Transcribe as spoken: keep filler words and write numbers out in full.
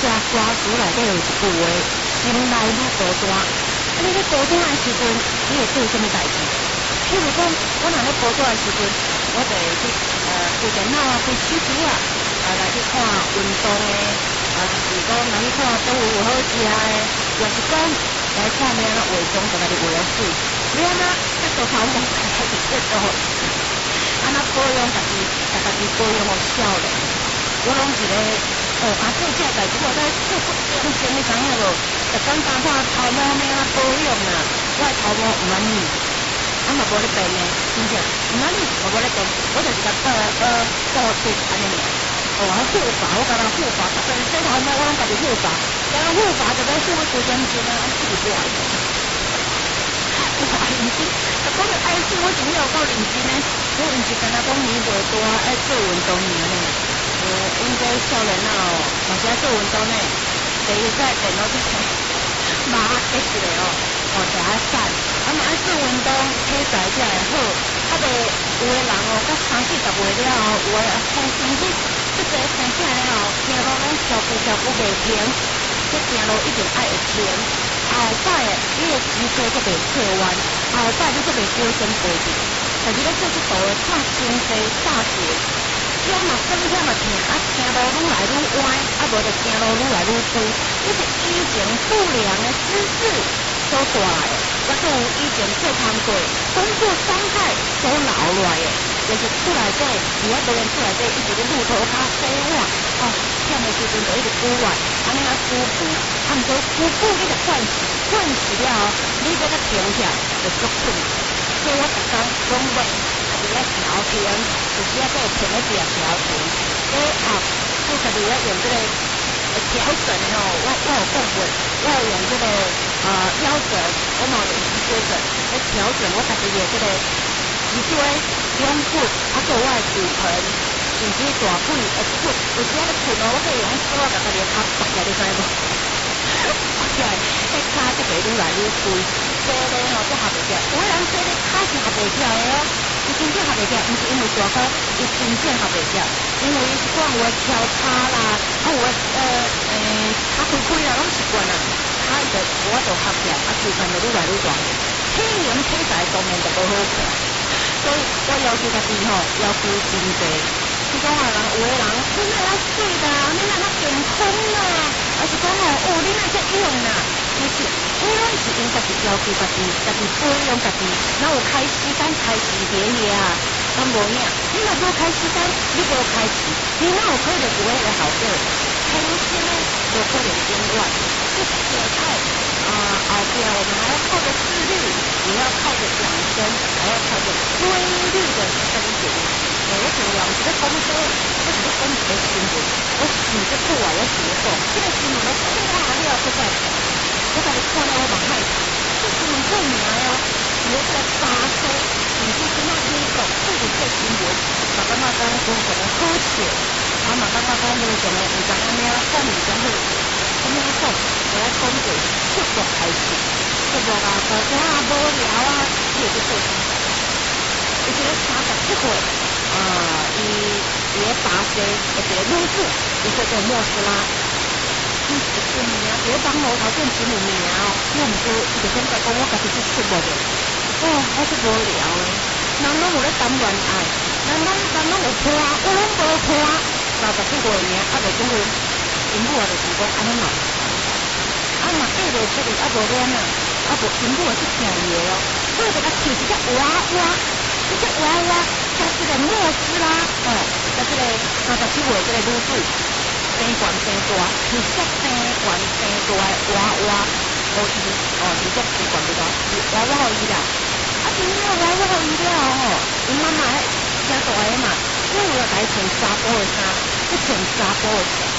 这歌词内底有一句话，心内愈孤单。啊，你咧孤单的时阵，你会做什么代志？譬如讲，我若咧孤单的时阵，我就会去呃开电脑啊，开手机啊，啊来去看运动的，啊就是讲来去看倒位有好食的，也是讲来看咩啊化妆，就家己画了水。你安那一做头毛，家己做做，安那保养家己，家家己保养好少咧。我拢是咧，哦，啊做这代志，我在做不良心，你知影无？逐工打看头毛咩啊保养啦，我的头毛唔满意。啊嘛无咧变呢，真正唔安尼，嘛无咧变，我就是甲呃呃固定安尼尔。哦，啊护发，我甲人护发，逐个洗头毛我拢家己护发，然后护发就要护几点钟啊，自己不爱的。我爱认真，啊讲着爱死我真有够认真呢。我毋是干那讲年龄大爱做运动尔呢，呃，应该少年仔哦，嘛是爱做运动呢。第一在电脑顶马结一个哦。哦，就爱瘦，啊嘛爱做运动，体材才会好。啊，袂有的人哦，到三四十岁了后，有的身身体即个生起来了后，行路拢翘骨翘骨袂平，即行路一定爱会平。后摆诶，你的脊椎阁袂侧弯，后摆你阁袂小身背去。但是咧做即道诶，看经济大节，腰嘛酸痛嘛痛，啊行路愈来愈歪，啊无就行路愈来愈粗。你是以前不良的姿势所带来的，我仲有以前做工过，工作伤害所留落来的，就是厝内底，伫遐无人厝内底一直咧路头骹洗碗，哦，忝的时阵就一直洗碗，安尼啊洗布，啊毋过洗布你着惯洗，惯洗了后，你要甲平起来就足困难，所以我逐工拢要啊伫咧调平，有时啊搁会平咧调调平，所以啊，我家己咧用即个。调整哦，我我有讲过，我有用这个呃腰枕，我嘛有用脊椎枕来调整我家己的这个脊椎、两骨，啊，个我的骨盆，甚至大腿会骨，有时啊咧困哦，我可以用手啊甲家己的脚拔起来，你知无？拔起来，迄骹就袂愈来愈肥，坐咧吼就合袂起来，有的人坐咧骹是合袂起来的哦。伊真正合袂起来，毋是因为大脚，伊真正合袂起来，因为伊是讲有诶翘骹啦，啊有诶呃诶骹开开啦，拢习惯啦，骹伊就无法度合起来，啊躯干就愈来愈大，体型体材当然就无好看，所以我要求家己吼要求真济。是讲啊人有诶人，你哪遐水啦，你哪遐健康啦，还是讲吼哦你哪遮勇啦，其实我拢是因家己要求家己，家己保养家己，哪有开时间开视频个啊？敢无影？你若无开时间，你无开市，你哪有可能有迄个效果？轻松呢，无可能永远。这是现在啊，后边我们还要靠着自律，也要靠着养生，还要靠着规律的生活。我重要毋是咧讲说，我是咧讲一个新闻，我毋是做啊，我是咧讲，这个新闻咧看了搁再看，我家己看了我嘛害怕，这新闻出名哦，有一个巴西，甚至今仔美国这一个新闻，嘛感觉讲非常的好笑，啊嘛感觉讲非常的毋知安怎讲毋怎好，安怎讲，我讲过速度开始，速度啊，大家啊无聊啊，伊会去做啥？伊一个三十七岁。啊，伊伊咧巴西一个女子，伊叫做莫斯拉，伊一个名，一个网络头前真有名哦。我毋过伊就感觉讲我家己去出无着，哦，我足无聊诶。人拢有咧谈恋爱，人拢人拢有伴，我拢无伴。三十七岁名，啊，就讲因母啊，就是讲安尼嘛，啊嘛嫁袂出去，啊无恋啊，啊无因母啊去听伊诶哦，所以就甲饲一只娃娃。这只娃娃甲这个莫斯拉，哦，甲这个三十七岁这个女子，生悬生大，直接生悬生大的娃娃，互伊，哦，直接生悬不大，娃娃互伊啦。啊，今仔娃娃互伊了吼，因妈妈迄生大个嘛，因为来穿查甫的衫，去穿查甫的衫，